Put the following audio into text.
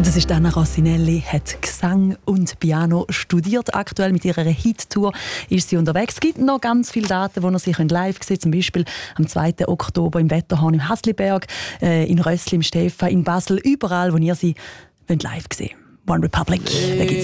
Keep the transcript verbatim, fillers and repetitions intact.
Das ist Anna Rossinelli, hat Gesang und Piano studiert. Aktuell mit ihrer Hit-Tour ist sie unterwegs. Es gibt noch ganz viele Daten, die sie live sehen können. Zum Beispiel am zweiten Oktober im Wetterhorn im Hasliberg, äh, in Rössli im Stephan, in Basel, überall, wo ihr sie live sehen wollt. One Republic.